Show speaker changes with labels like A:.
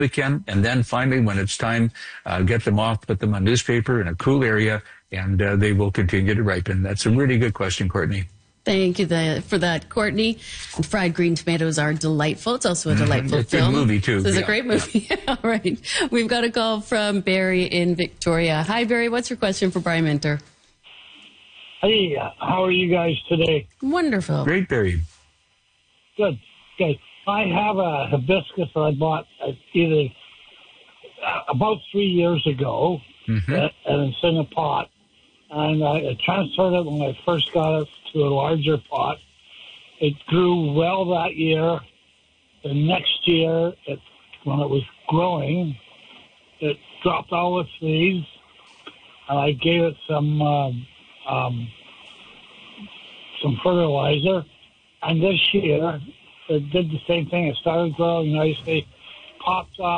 A: we can. And then finally, when it's time, get them off, put them on newspaper in a cool area, and they will continue to ripen. That's a really good question, Courtney.
B: Thank you for that, Courtney. Fried green tomatoes are delightful. It's also a delightful
A: it's
B: film.
A: It's a movie, too.
B: It's a great movie. All right. We've got a call from Barry in Victoria. Hi, Barry. What's your question for Brian Minter?
C: Hey, how are you guys today?
B: Wonderful.
A: Great, Barry.
C: Good. I have a hibiscus that I bought either about 3 years ago, and it's in a pot. And I transferred it when I first got it to a larger pot. It grew well that year. The next year, when it was growing, it dropped all its leaves, and I gave it some fertilizer. And this year, it did the same thing. It started growing nicely, popped off